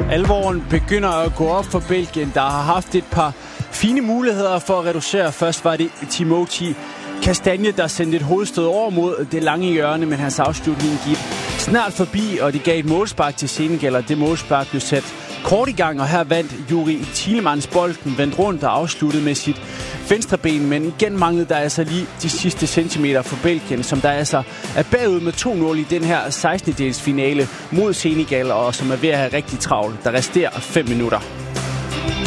Alvoren begynder at gå op for Belgien, der har haft et par fine muligheder for at reducere. Først var det Timothy Castagne, der sendte et hovedstød over mod det lange hjørne, men hans afslutning gik snart forbi, og det gav et målspark til Senegal, og det målspark blev sat kort i gang, og her vandt Yuri Tielemans bolden, vendt rundt og afsluttede med sit venstre ben, men igen manglede der altså lige de sidste centimeter for Belgien, som der altså er bagud med 2-0 i den her 16-dels finale mod Senegal, og som er ved at have rigtig travlt. Der resterer 5 minutter.